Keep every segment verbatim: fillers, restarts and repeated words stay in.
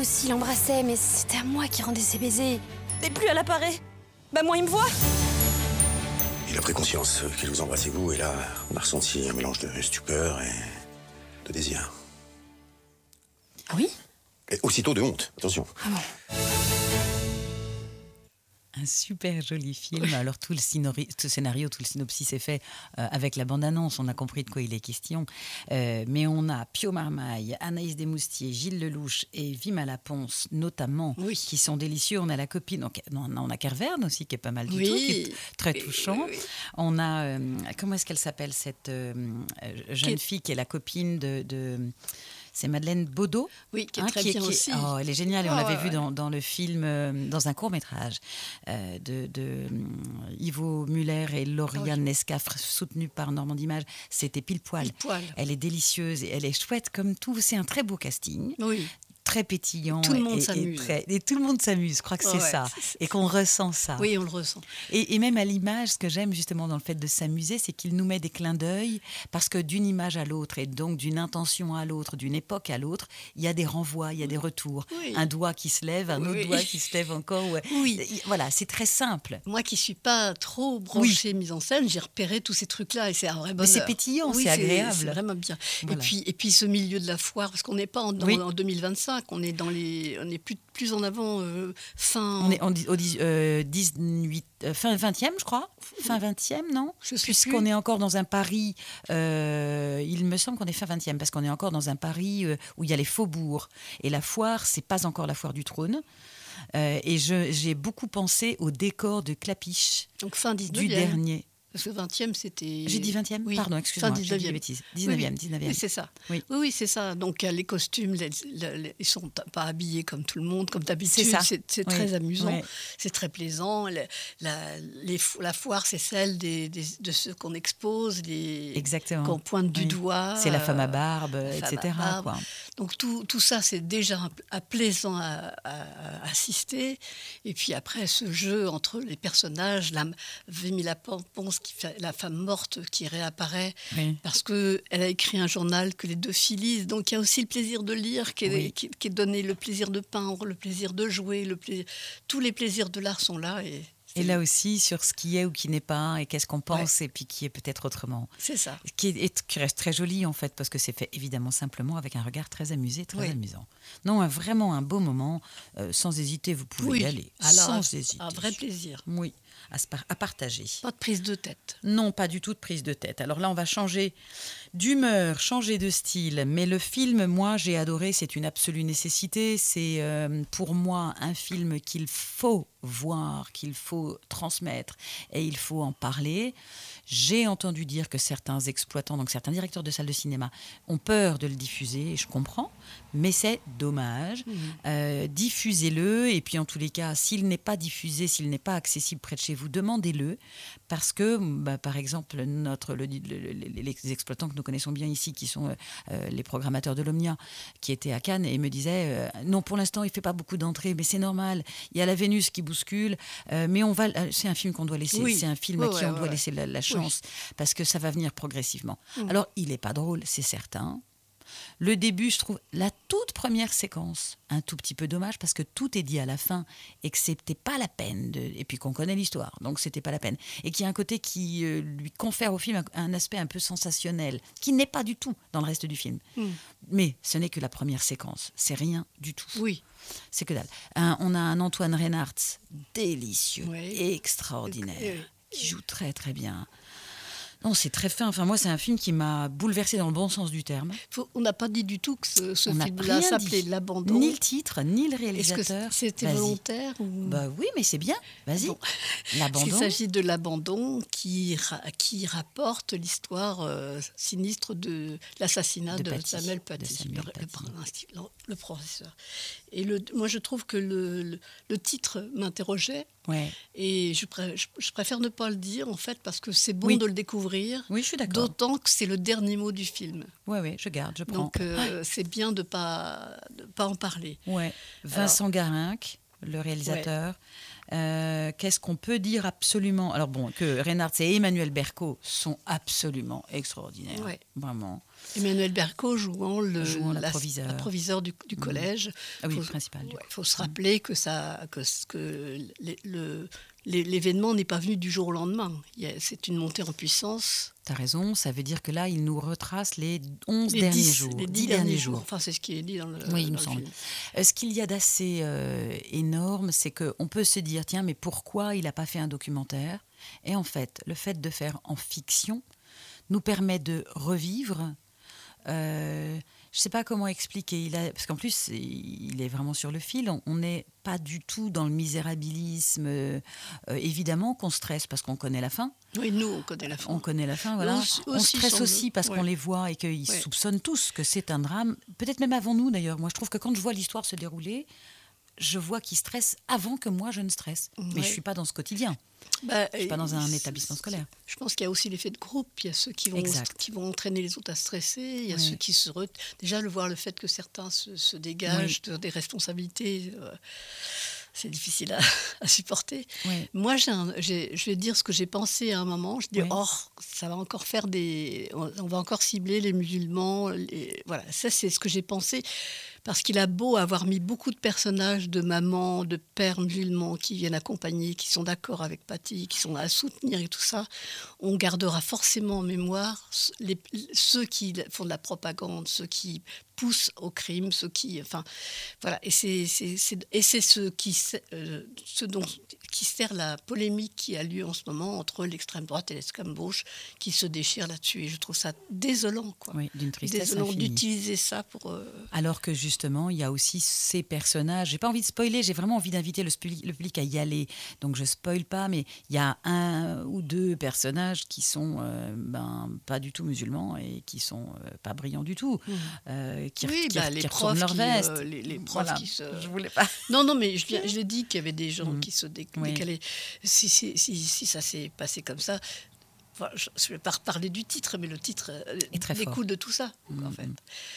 aussi l'embrassait, mais c'était à moi qui rendais ses baisers. Et plus elle apparaît, bah moins il me voit. Il a pris conscience qu'il vous embrassait vous, et là, on a ressenti un mélange de stupeur et de désir. Ah oui? Et aussitôt de honte, attention. Ah bon. Un super joli film. Alors tout le, scénario, tout le scénario, tout le synopsis est fait euh, avec la bande-annonce. On a compris de quoi il est question. Euh, mais on a Pio Marmaille, Anaïs Desmoustiers, Gilles Lelouch et Vima Laponce notamment, oui. qui sont délicieux. On a la copine, donc, non, on a Kerverne aussi qui est pas mal du oui. tout, qui est très touchant. Oui, oui, oui. On a, euh, comment est-ce qu'elle s'appelle cette euh, jeune qui... fille qui est la copine de... de c'est Madeleine Baudot. Oui, qui est hein, très qui bien qui est, aussi. Oh, elle est géniale. Et oh, on l'avait ouais, vue ouais. dans, dans le film, euh, dans un court-métrage euh, de, de euh, Ivo Muller et Lauriane oh, Nescaf, soutenu par Normand d'Image. C'était pile poil. Pile poil. Elle est délicieuse et elle est chouette comme tout. C'est un très beau casting. Oui. Très pétillant. Tout le monde et, s'amuse. Et, très, et tout le monde s'amuse, je crois que oh, c'est ouais, ça. c'est, et qu'on ressent ça. Oui, on le ressent. Et, et même à l'image, ce que j'aime justement dans le fait de s'amuser, c'est qu'il nous met des clins d'œil, parce que d'une image à l'autre, et donc d'une intention à l'autre, d'une époque à l'autre, il y a des renvois, il y a des retours. Oui. Un doigt qui se lève, un oui. autre doigt qui se lève encore. Ouais. Oui. Voilà, c'est très simple. Moi qui ne suis pas trop branchée oui. mise en scène, j'ai repéré tous ces trucs-là et c'est un vrai bonheur. Mais c'est pétillant, oui, c'est agréable. C'est vraiment bien. Voilà. Et, puis, et puis ce milieu de la foire, parce qu'on n'est pas en, oui. en deux mille vingt-cinq, on est dans les... On est plus, plus en avant, euh, fin... On est en, au euh, dix-huit, euh, fin vingtième, je crois. Fin vingtième, non? Puisqu'on est encore dans un Paris... Euh, il me semble qu'on est fin vingtième, parce qu'on est encore dans un Paris euh, où il y a les faubourgs. Et la foire, c'est pas encore la foire du trône. Euh, et je, j'ai beaucoup pensé au décor de Clapiche. Donc fin dix-neuvième. Du dernier. Parce que vingtième, c'était... J'ai dit vingtième oui. Pardon, excuse-moi, j'ai dit des bêtises. dix-neuvième, oui, oui. dix-neuvième. Oui, c'est ça. Oui, oui, oui c'est ça. Donc, les costumes, les, les, ils ne sont pas habillés comme tout le monde, comme d'habitude. C'est ça. C'est, c'est oui. très amusant. Oui. C'est très plaisant. La, la, les, la foire, c'est celle des, des, de ceux qu'on expose, les, Exactement. qu'on pointe du oui. doigt. C'est la femme à barbe, euh, et cetera. À barbe. Quoi. Donc, tout, tout ça, c'est déjà plaisant à, à, à assister. Et puis après, ce jeu entre les personnages, la Vimy Laponce, qui fait la femme morte qui réapparaît oui. parce qu'elle a écrit un journal que les deux filles lisent. Donc il y a aussi le plaisir de lire qui est, oui. qui, qui est donné, le plaisir de peindre, le plaisir de jouer, le plaisir... tous les plaisirs de l'art sont là. Et, et là aussi sur ce qui est ou qui n'est pas et qu'est-ce qu'on pense ouais. et puis qui est peut-être autrement. C'est ça. Qui, est, qui reste très joli en fait parce que c'est fait évidemment simplement avec un regard très amusé, très oui. amusant. Non, un, vraiment un beau moment. Euh, sans hésiter, vous pouvez oui. y aller. Alors, sans un, hésiter. Un vrai plaisir. Oui. À, à partager. Pas de prise de tête. Non, pas du tout de prise de tête. Alors là, on va changer d'humeur, changer de style. Mais le film, moi, j'ai adoré. C'est une absolue nécessité. C'est euh, pour moi un film qu'il faut voir, qu'il faut transmettre et il faut en parler. J'ai entendu dire que certains exploitants, donc certains directeurs de salles de cinéma, ont peur de le diffuser, et je comprends, mais c'est dommage. Mmh. Euh, diffusez-le, et puis en tous les cas, s'il n'est pas diffusé, s'il n'est pas accessible près de chez vous, demandez-le, parce que, bah, par exemple, notre, le, le, le, les exploitants que nous connaissons bien ici, qui sont euh, les programmateurs de l'Omnia, qui étaient à Cannes, et me disaient, euh, non, pour l'instant, il ne fait pas beaucoup d'entrées, mais c'est normal, il y a la Vénus qui bouscule, euh, mais on va, c'est un film qu'on doit laisser, oui. c'est un film oui, à qui ouais, on ouais, doit ouais. laisser la, la chance. Oui. Parce que ça va venir progressivement. Mmh. Alors, il n'est pas drôle, c'est certain. Le début, je trouve, la toute première séquence, un tout petit peu dommage parce que tout est dit à la fin et que c'était pas la peine, de, et puis qu'on connaît l'histoire, donc c'était pas la peine. Et qu'il y a un côté qui euh, lui confère au film un, un aspect un peu sensationnel, qui n'est pas du tout dans le reste du film. Mmh. Mais ce n'est que la première séquence, c'est rien du tout. Oui. C'est que dalle. Un, on a un Antoine Reinhardt délicieux, oui. extraordinaire, oui. qui joue très très bien. Non, c'est très fin. Enfin, moi, c'est un film qui m'a bouleversée dans le bon sens du terme. Faut, on n'a pas dit du tout que ce, ce film-là s'appelait L'Abandon. Ni le titre, ni le réalisateur. Est-ce que c'était Vas-y. volontaire ou... Bah oui, mais c'est bien. Vas-y. Bon. L'Abandon. Il s'agit de l'abandon qui, qui rapporte l'histoire euh, sinistre de l'assassinat de, de Paty, Samuel Paty, de Samuel le, Paty. Le, le professeur. Et le, moi, je trouve que le, le, le titre m'interrogeait. Ouais. Et je, pré, je, je préfère ne pas le dire, en fait, parce que c'est bon oui. de le découvrir. Oui, je suis d'accord. D'autant que c'est le dernier mot du film. Oui, oui, je garde, je prends. Donc, euh, c'est bien de ne pas, de pas en parler. Ouais. Vincent Alors, Garinck, le réalisateur. Ouais. Euh, qu'est-ce qu'on peut dire absolument? Alors bon, que Reinhardt et Emmanuel Berco sont absolument extraordinaires, ouais. Vraiment. Emmanuel Berco jouant le jouant la, l'approviseur, l'approviseur du, du collège. Mmh. Ah oui, faut, le principal. Il ouais, faut se rappeler que, ça, que, que les, le, l'événement n'est pas venu du jour au lendemain. C'est une montée en puissance. Tu as raison, ça veut dire que là, il nous retrace les onze les derniers dix, jours. Les dix derniers, derniers jours. Enfin, c'est ce qui est dit dans le, oui, il dans me le semble. film. Euh, ce qu'il y a d'assez euh, énorme, c'est qu'on peut se dire, tiens, mais pourquoi il n'a pas fait un documentaire? Et en fait, le fait de faire en fiction nous permet de revivre... Euh, je ne sais pas comment expliquer, il a, parce qu'en plus, il est vraiment sur le fil. On n'est pas du tout dans le misérabilisme. Euh, évidemment qu'on stresse parce qu'on connaît la fin. Oui, nous, on connaît la fin. On connaît la fin, voilà. Aussi, on stresse aussi parce ouais. qu'on les voit et qu'ils ouais. soupçonnent tous que c'est un drame. Peut-être même avant nous, d'ailleurs. Moi, je trouve que quand je vois l'histoire se dérouler, je vois qu'ils stressent avant que moi, je ne stresse. Ouais. Mais je ne suis pas dans ce quotidien. Bah, je ne suis pas dans un établissement scolaire. Je pense qu'il y a aussi l'effet de groupe. Il y a ceux qui vont, qui vont entraîner les autres à stresser. Il y a oui. ceux qui se... Re... Déjà, le voir le fait que certains se, se dégagent oui. de, des responsabilités, euh, c'est difficile à, à supporter. Oui. Moi, j'ai un, j'ai, je vais dire ce que j'ai pensé à un moment. Je dis, oui. oh, ça va encore faire des... On va encore cibler les musulmans. Les... Voilà, ça, c'est ce que j'ai pensé. Parce qu'il a beau avoir mis beaucoup de personnages de mamans, de pères musulmans qui viennent accompagner, qui sont d'accord avec Paty, qui sont là à soutenir et tout ça, on gardera forcément en mémoire les, ceux qui font de la propagande, ceux qui poussent au crime, ceux qui... Enfin, voilà. Et c'est, c'est, c'est, et c'est ce, qui, euh, ce dont, qui sert la polémique qui a lieu en ce moment entre l'extrême droite et l'extrême gauche qui se déchirent là-dessus. Et je trouve ça désolant, quoi. Oui, d'une tristesse désolant infinie. D'utiliser ça pour... Euh... Alors que justement, il y a aussi ces personnages. J'ai pas envie de spoiler, j'ai vraiment envie d'inviter le, spu- le public à y aller. Donc je spoile pas, mais il y a un ou deux personnages qui sont euh, ben, pas du tout musulmans et qui sont euh, pas brillants du tout. Mmh. Euh, qui, oui, qui, bah, qui les retournent leur veste. Euh, les, les profs voilà. qui se... Je voulais pas. Non, non, mais je, viens, je l'ai dit qu'il y avait des gens mmh. qui se dé- oui. décalaient. Si, si, si, si ça s'est passé comme ça, enfin, je ne vais pas reparler du titre, mais le titre découle de tout ça, mmh. en fait.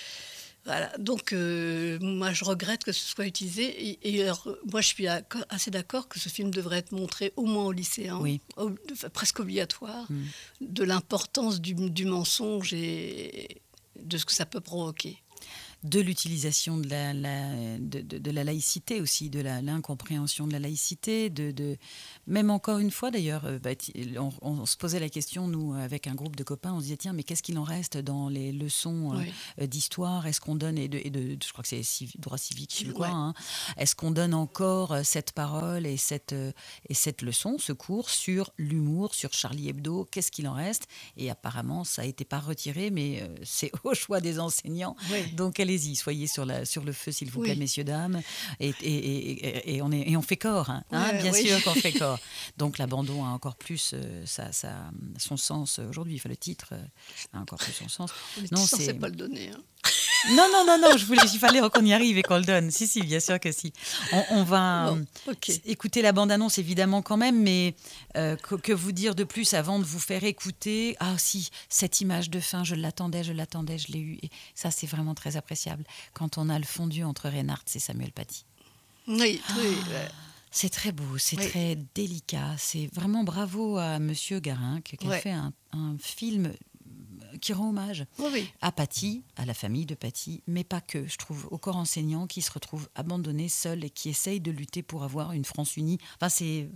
Voilà, donc euh, moi je regrette que ce soit utilisé et, et alors, moi je suis assez d'accord que ce film devrait être montré au moins aux lycéens, oui. au, presque obligatoire, mmh. de l'importance du, du mensonge et de ce que ça peut provoquer. De l'utilisation de la, la, de, de, de la laïcité aussi, de la, l'incompréhension de la laïcité, de, de, même encore une fois d'ailleurs, bah, on, on se posait la question, nous, avec un groupe de copains, on se disait, tiens, mais qu'est-ce qu'il en reste dans les leçons oui. euh, d'histoire? Est-ce qu'on donne, et de, et de, je crois que c'est civi, droit civique, je sais quoi, ouais. hein, est-ce qu'on donne encore cette parole et cette, et cette leçon, ce cours sur l'humour, sur Charlie Hebdo? Qu'est-ce qu'il en reste? Et apparemment, ça n'a été pas retiré, mais euh, c'est au choix des enseignants. Oui. Donc, allez-y, soyez sur, la, sur le feu, s'il vous plaît, oui. messieurs, dames. Et, et, et, et, on, est, et on fait corps, hein, ouais, hein, bien oui. sûr qu'on fait corps. Donc l'abandon a encore plus euh, ça, ça, son sens aujourd'hui. Enfin, le titre euh, a encore plus son sens. Le non, c'est... pas le donner. Hein. Non, non, non, non, je voulais, il fallait qu'on y arrive et qu'on le donne. Si, si, bien sûr que si. On, on va bon, okay. écouter la bande-annonce, évidemment, quand même, mais euh, que, que vous dire de plus avant de vous faire écouter? Ah si, cette image de fin, je l'attendais, je l'attendais, je l'ai eue. Et ça, c'est vraiment très appréciable. Quand on a le fondu entre Reinhardt et Samuel Paty. Oui, ah, oui. C'est très beau, c'est oui. très délicat. C'est vraiment bravo à Monsieur Garin qui a ouais. fait un, un film qui rend hommage oui, oui. à Paty, à la famille de Paty, mais pas que, je trouve, au corps enseignant qui se retrouve abandonné, seul et qui essaye de lutter pour avoir une France unie. Enfin, c'est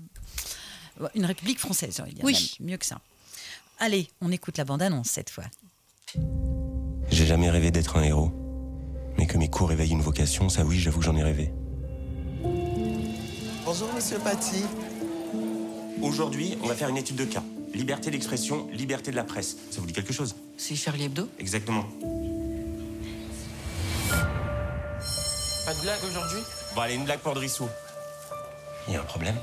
une République française, j'aurais dire, oui. même, mieux que ça. Allez, on écoute la bande-annonce cette fois. J'ai jamais rêvé d'être un héros, mais que mes cours éveillent une vocation, ça oui, j'avoue que j'en ai rêvé. Bonjour, monsieur Paty. Aujourd'hui, on va faire une étude de cas. Liberté d'expression, liberté de la presse. Ça vous dit quelque chose? C'est Charlie Hebdo? Exactement. Pas de blague aujourd'hui? Bon, allez, une blague pour Drissou. Il y a un problème?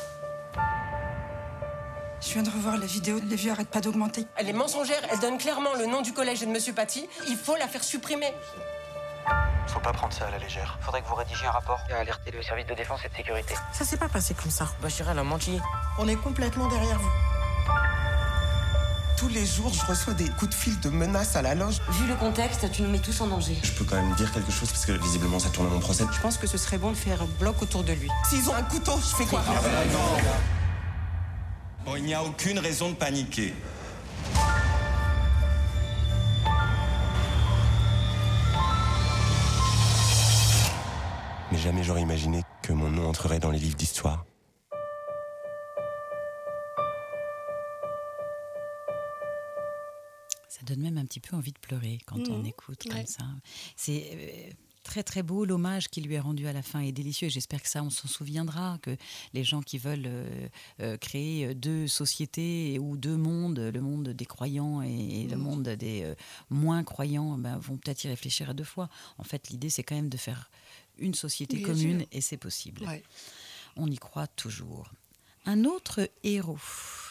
Je viens de revoir la vidéo, les vues arrêtent pas d'augmenter. Elle est mensongère, elle donne clairement le nom du collège et de monsieur Paty. Il faut la faire supprimer. Faut pas prendre ça à la légère. Faudrait que vous rédigiez un rapport et alerter le service de défense et de sécurité. Ça s'est pas passé comme ça. Bachira, elle a menti. On est complètement derrière vous. Tous les jours, je reçois des coups de fil de menaces à la loge. Vu le contexte, tu nous mets tous en danger. Je peux quand même dire quelque chose parce que visiblement ça tourne à mon procès. Je pense que ce serait bon de faire bloc autour de lui. S'ils ont un couteau, je fais quoi? Bon, il n'y a aucune raison de paniquer. Mais jamais j'aurais imaginé que mon nom entrerait dans les livres d'histoire. Ça donne même un petit peu envie de pleurer quand mmh. on écoute comme ouais. ça. C'est euh, très très beau, l'hommage qui lui est rendu à la fin est délicieux et j'espère que ça on s'en souviendra, que les gens qui veulent euh, euh, créer deux sociétés ou deux mondes, le monde des croyants et, et mmh. le monde des euh, moins croyants, ben, vont peut-être y réfléchir à deux fois. En fait, l'idée c'est quand même de faire une société Bien commune sûr. Et c'est possible. Ouais. On y croit toujours. Un autre héros.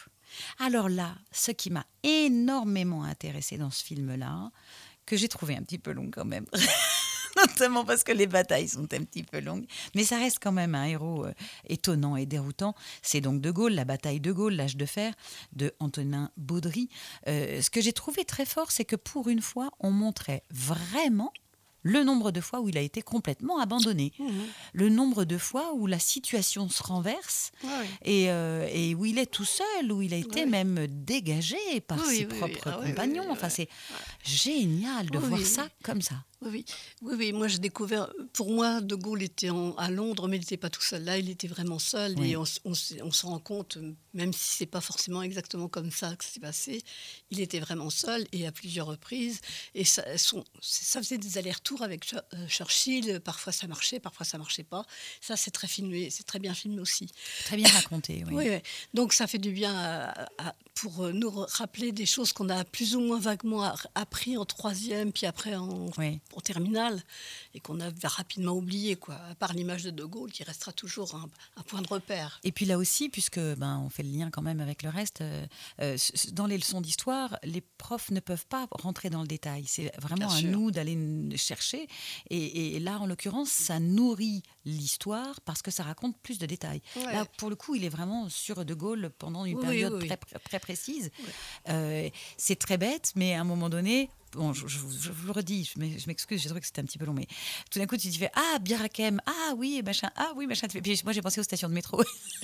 Alors là, ce qui m'a énormément intéressée dans ce film-là, que j'ai trouvé un petit peu long quand même, notamment parce que les batailles sont un petit peu longues, mais ça reste quand même un héros euh, étonnant et déroutant. C'est donc De Gaulle, la bataille de Gaulle, l'âge de fer, de Antonin Baudry. Euh, ce que j'ai trouvé très fort, c'est que pour une fois, on montrait vraiment le nombre de fois où il a été complètement abandonné, mmh. le nombre de fois où la situation se renverse ouais. et, euh, et où il est tout seul, où il a été ouais. même dégagé par oui, ses oui, propres oui. Ah, compagnons. Oui, oui, oui, enfin, c'est ouais. génial de oui, voir oui, ça oui. comme ça. Oui, oui, oui. Moi, j'ai découvert. Pour moi, De Gaulle était en, à Londres, mais il n'était pas tout seul. Là, il était vraiment seul, oui. et on, on, on se rend compte, même si c'est pas forcément exactement comme ça que c'est passé, il était vraiment seul et à plusieurs reprises. Et ça, son, ça faisait des allers-retours avec Churchill. Parfois, ça marchait, parfois, ça marchait pas. Ça, c'est très filmé, c'est très bien filmé aussi. Très bien raconté, oui. oui, oui. Donc, ça fait du bien à, à, pour nous rappeler des choses qu'on a plus ou moins vaguement appris en troisième, puis après en oui. en terminale, et qu'on a rapidement oublié, quoi, à part l'image de De Gaulle, qui restera toujours un, un point de repère. Et puis là aussi, puisque ben, on fait le lien quand même avec le reste, euh, euh, dans les leçons d'histoire, les profs ne peuvent pas rentrer dans le détail. C'est vraiment Bien à sûr. Nous d'aller chercher. Et, et là, en l'occurrence, ça nourrit l'histoire parce que ça raconte plus de détails. Ouais. Là, pour le coup, il est vraiment sur De Gaulle pendant une oui, période oui, oui. Très, très précise. Ouais. Euh, c'est très bête, mais à un moment donné, bon, je, je, je vous le redis, je m'excuse, j'ai trouvé que c'était un petit peu long, mais tout d'un coup, tu te fais « Ah, Bir Hakeim, ah oui, machin, ah oui, machin. » Puis moi, j'ai pensé aux stations de métro.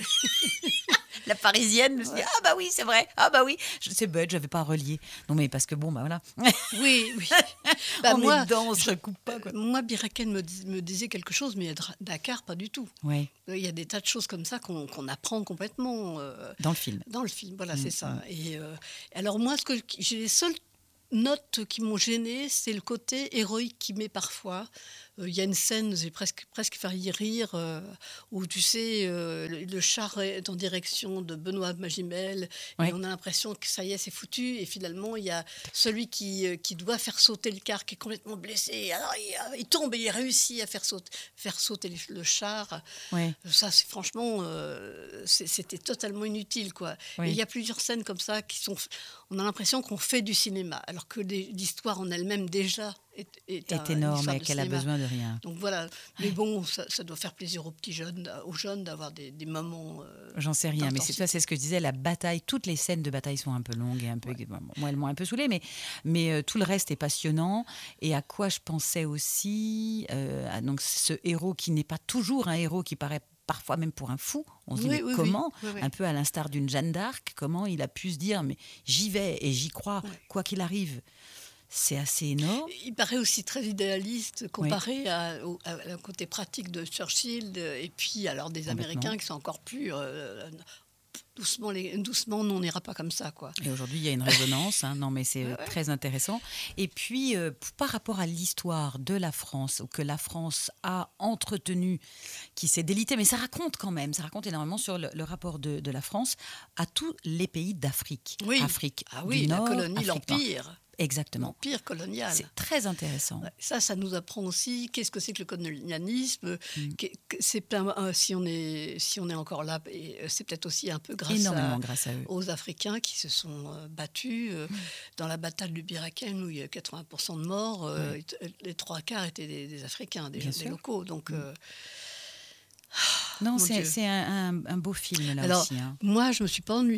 La parisienne me suis dit ouais. « Ah bah oui, c'est vrai, ah bah oui. » C'est bête, je n'avais pas à relier. Non, mais parce que bon, bah voilà. Oui, oui. Bah, on moi, est dedans, on se recoupe pas. Quoi. Moi, Bir Hakeim me, me disait quelque chose, mais Dakar, pas du tout. Ouais. Il y a des tas de choses comme ça qu'on, qu'on apprend complètement. Euh, dans le film. Dans le film, voilà, mmh, c'est ça. Mmh. Et euh, alors moi, ce que j'ai les seules notes qui m'ont gênée, c'est le côté héroïque qu'il met parfois. Il euh, y a une scène, j'ai presque, presque failli rire, euh, où tu sais, euh, le, le char est en direction de Benoît Magimel, ouais. et on a l'impression que ça y est, c'est foutu, et finalement, il y a celui qui, euh, qui doit faire sauter le car, qui est complètement blessé, alors il, il tombe et il réussit à faire sauter, faire sauter le, le char. Ouais. Ça, c'est, franchement, euh, c'est, c'était totalement inutile, quoi. Ouais. Et il y a plusieurs scènes comme ça qui sont... On a l'impression qu'on fait du cinéma, alors que l'histoire en elle-même, déjà, est, est, est un, énorme et qu'elle a besoin de rien. Donc voilà, mais bon, ça, ça doit faire plaisir aux petits jeunes, aux jeunes d'avoir des, des moments. Euh, J'en sais rien, mais c'est ça, c'est ce que je disais. La bataille, toutes les scènes de bataille sont un peu longues et un peu. Ouais. Moi, elles m'ont un peu saoulée, mais mais euh, tout le reste est passionnant. Et à quoi je pensais aussi, euh, à, donc ce héros qui n'est pas toujours un héros, qui paraît parfois même pour un fou, on se dit oui, mais oui, comment, oui, oui, un peu à l'instar d'une Jeanne d'Arc, comment il a pu se dire mais j'y vais et j'y crois, oui. quoi qu'il arrive. C'est assez énorme. Il paraît aussi très idéaliste comparé oui. à, au, à, au côté pratique de Churchill de, et puis alors des Américains qui sont encore plus euh, doucement, les, doucement, on n'ira pas comme ça, quoi. Et aujourd'hui, il y a une résonance, hein, non mais c'est ouais, ouais. très intéressant. Et puis, euh, par rapport à l'histoire de la France, ou que la France a entretenue, qui s'est délitée, mais ça raconte quand même, ça raconte énormément sur le, le rapport de, de la France à tous les pays d'Afrique. Oui. Afrique ah oui, du la Nord, colonie, Afrique l'Empire. Nord. Exactement. L'empire colonial. C'est très intéressant. Ça, ça nous apprend aussi qu'est-ce que c'est que le colonialisme. Mm. C'est plein, euh, si on est, si on est encore là, et c'est peut-être aussi un peu grâce, à, grâce à eux. aux Africains qui se sont euh, battus euh, mm. dans la bataille du Bir Hakeim où il y a quatre-vingts pour cent de morts. Euh, mm. Les trois quarts étaient des, des Africains, des, des locaux. Donc. Mm. Euh, Non, c'est, c'est un, un, un beau film là Alors, aussi. Hein. Moi, je ne me suis pas ennuyée.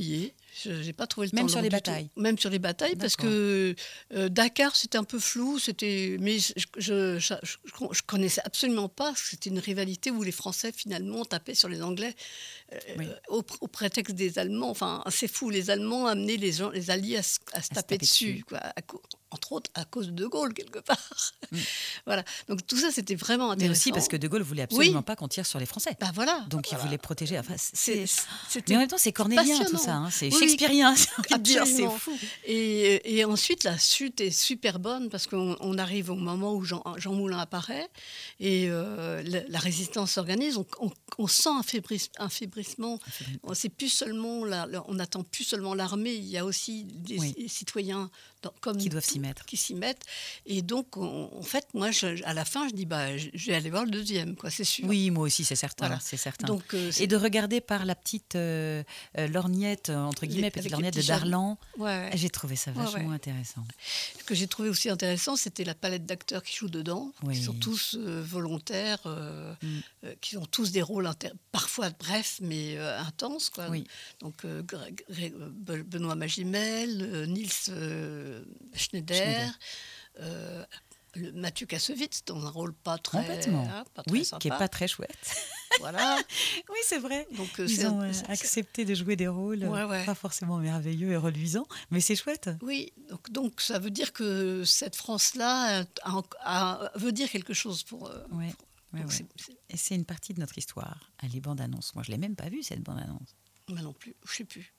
Je n'ai pas trouvé le Même temps. sur les batailles. Tout. Même sur les batailles, D'accord. parce que euh, Dakar, c'était un peu flou, c'était, mais je, je, je, je, je connaissais absolument pas. C'était une rivalité où les Français, finalement, tapaient sur les Anglais euh, oui. au, au prétexte des Allemands. Enfin, c'est fou, les Allemands amenaient les, gens, les Alliés à, à se à taper, taper dessus, dessus. Quoi, à, entre autres à cause de De Gaulle, quelque part. Mm. Voilà. Donc tout ça, c'était vraiment intéressant. Mais aussi parce que De Gaulle voulait absolument oui. pas qu'on tire sur les Français. Ben voilà. Donc voilà. il voulait protéger. Enfin, c'est, mais en même temps, c'est cornélien tout ça. Hein. C'est oui, shakespearien. Oui, dire, c'est fou. Et, et ensuite, la chute est super bonne parce qu'on on arrive au moment où Jean, Jean Moulin apparaît et euh, la, la résistance s'organise. On, on, on sent un, fébris, un fébrissement. On c'est plus seulement la, on n'attend plus seulement l'armée. Il y a aussi des oui. citoyens dans, comme qui doivent s'y mettre. Qui s'y mettent. Et donc, on, en fait, moi, je, à la fin, je dis, bah, je, je vais aller voir le deuxième, quoi, c'est sûr. Oui, moi aussi, c'est certain. Voilà. C'est certain. Donc, euh, c'est... Et de regarder par la petite euh, euh, lorgnette, entre guillemets, petite lorgnette de Darlan. Ouais. J'ai trouvé ça vachement ouais, ouais. intéressant. Ce que j'ai trouvé aussi intéressant, c'était la palette d'acteurs qui jouent dedans, oui. qui sont tous euh, volontaires, euh, mm. euh, qui ont tous des rôles inter- parfois brefs, mais euh, intenses. Quoi. Oui. Donc, euh, Greg, Greg, Benoît Magimel, euh, Nils euh, Schneider, Schneider. Euh, le Mathieu Kassovitz dans un rôle pas très, Complètement. Hein, pas très oui, sympa. Qui est pas très chouette. Voilà. Oui, c'est vrai. Donc, Ils c'est ont un, euh, c'est, accepté de jouer des rôles ouais, ouais. pas forcément merveilleux et reluisants, mais c'est chouette. Oui, donc, donc ça veut dire que cette France-là a, a, a, veut dire quelque chose pour... Euh, ouais, pour ouais, ouais. C'est, c'est... Et c'est une partie de notre histoire, les bandes annonces. Moi, je l'ai même pas vue, cette bande annonce. Moi non plus, je sais plus.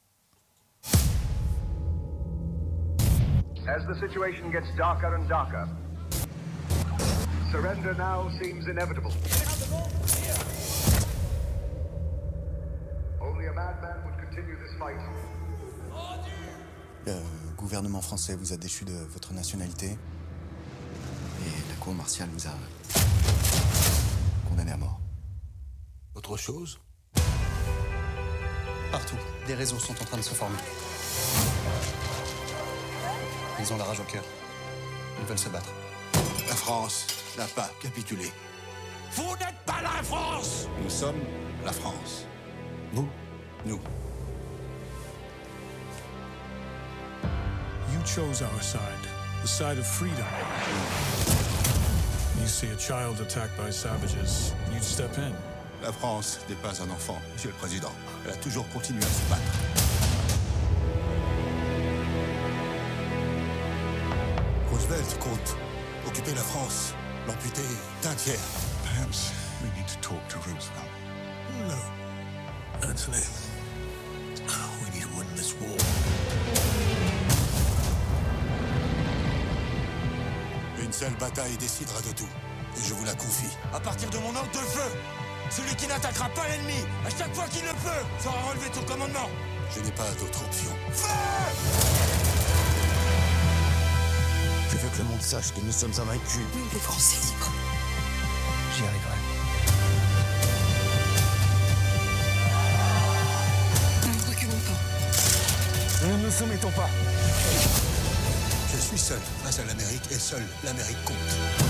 As the situation gets darker and darker, surrender now seems inevitable. Only a madman would continue this fight. Le gouvernement français vous a déchu de votre nationalité et la cour martiale vous a condamné à mort. Autre chose ? Partout, des réseaux sont en train de se former. Ils ont la rage au cœur. Ils veulent se battre. La France n'a pas capitulé. Vous n'êtes pas la France! Nous sommes la France. Vous, nous. You chose our side, the side of freedom. You see a child attacked by savages, you'd step in. La France n'est pas un enfant, Monsieur le Président. Elle a toujours continué à se battre. Roosevelt compte occuper la France, l'amputer d'un tiers. Perhaps we need to talk to Roosevelt. No, Anthony. We need to win this war. Une seule bataille décidera de tout, et je vous la confie. À partir de mon ordre de feu, celui qui n'attaquera pas l'ennemi, à chaque fois qu'il le peut, fera relever ton commandement. Je n'ai pas d'autre option. Feu! Je veux que le monde sache que nous sommes invaincus. Nous, les Français libres. J'y arriverai. Nous ne reculons pas. Nous ne nous soumettons pas. Je suis seul face à l'Amérique et seul l'Amérique compte.